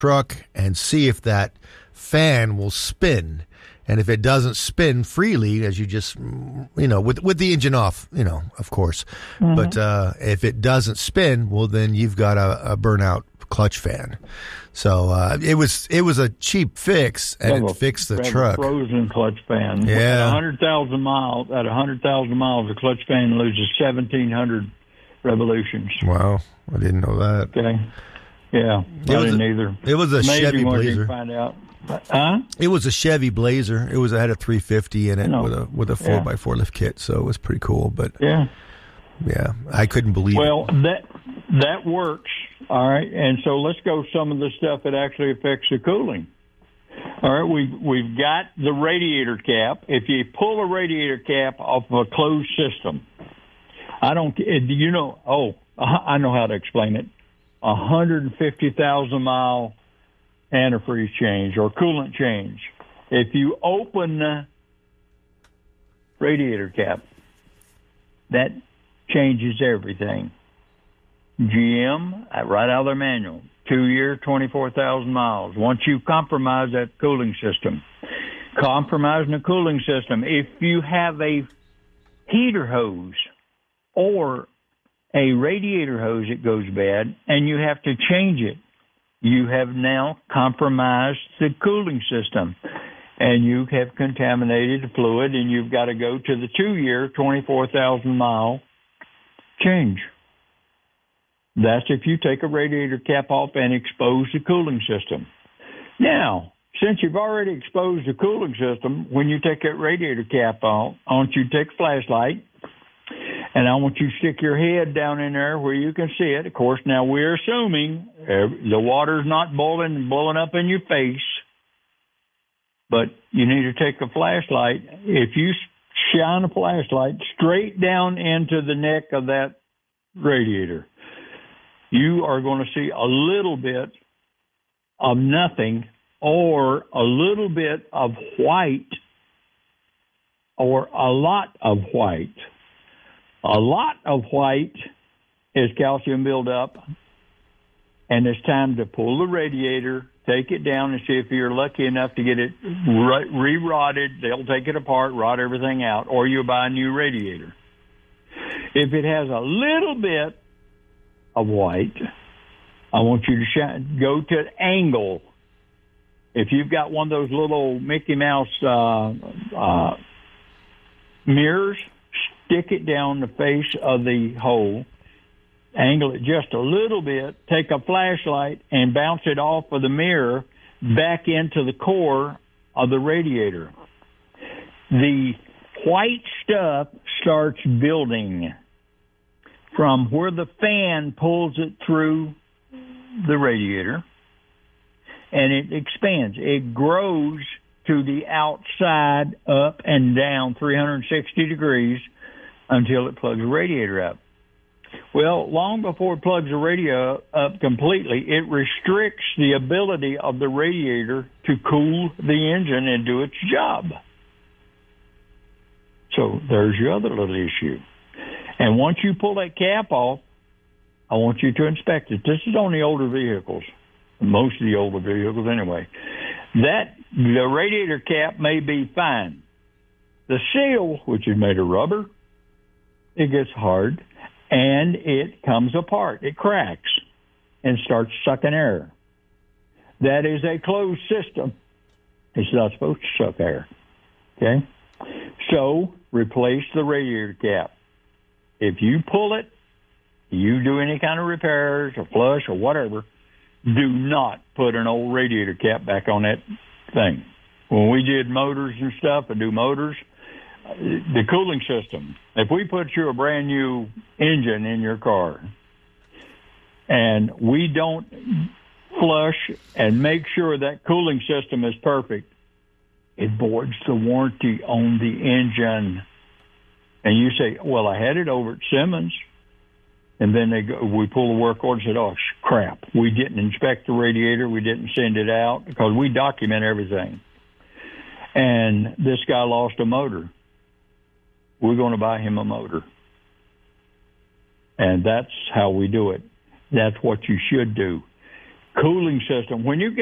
truck and see if that fan will spin. And if it doesn't spin freely, as you just, with the engine off, of course. Mm-hmm. But if it doesn't spin, well, then you've got a burnout clutch fan. So it was a cheap fix, and it fixed the truck. A frozen clutch fan. Yeah. At 100,000 miles, the clutch fan loses 1,700 revolutions. Wow, I didn't know that. Okay. Yeah, I didn't either. It was a Chevy Blazer. Find out. Huh? It was a Chevy Blazer. It had a 350 in it with a 4x4 lift kit, so it was pretty cool. But yeah, I couldn't believe it. Well, that works. All right, and so let's go some of the stuff that actually affects the cooling. All right, we've got the radiator cap. If you pull a radiator cap off of a closed system, I know how to explain it. 150,000 mile antifreeze change or coolant change. If you open the radiator cap, that changes everything. GM, right out of their manual, 2 year, 24,000 miles. Once you compromise that cooling system, compromising the cooling system, if you have a heater hose or a radiator hose that goes bad and you have to change it, you have now compromised the cooling system and you have contaminated the fluid, and you've got to go to the 2 year, 24,000 mile change. That's if you take a radiator cap off and expose the cooling system. Now, since you've already exposed the cooling system, when you take that radiator cap off, I want you to take a flashlight, and I want you to stick your head down in there where you can see it. Of course, now we're assuming the water's not boiling and blowing up in your face, but you need to take a flashlight. If you shine a flashlight straight down into the neck of that radiator, you are going to see a little bit of nothing or a little bit of white or a lot of white. A lot of white is calcium buildup, and it's time to pull the radiator, take it down, and see if you're lucky enough to get it re-rotted. They'll take it apart, rot everything out, or you'll buy a new radiator. If it has a little bit of white, I want you to go to an angle. If you've got one of those little Mickey Mouse mirrors, stick it down the face of the hole, angle it just a little bit, take a flashlight and bounce it off of the mirror back into the core of the radiator. The white stuff starts building from where the fan pulls it through the radiator, and it expands. It grows to the outside, up and down 360 degrees until it plugs the radiator up. Well, long before it plugs the radio up completely, it restricts the ability of the radiator to cool the engine and do its job. So there's your other little issue. And once you pull that cap off, I want you to inspect it. This is on the older vehicles, most of the older vehicles anyway. The radiator cap may be fine. The seal, which is made of rubber, it gets hard and it comes apart. It cracks and starts sucking air. That is a closed system. It's not supposed to suck air. Okay? So replace the radiator cap. If you pull it, you do any kind of repairs or flush or whatever, do not put an old radiator cap back on that thing. When we did motors and stuff and do motors, the cooling system, if we put you a brand new engine in your car and we don't flush and make sure that cooling system is perfect, it voids the warranty on the engine. And you say, well, I had it over at Simmons. And then we pull the work order and said, oh, crap. We didn't inspect the radiator. We didn't send it out because we document everything. And this guy lost a motor. We're going to buy him a motor. And that's how we do it. That's what you should do. cooling system. When you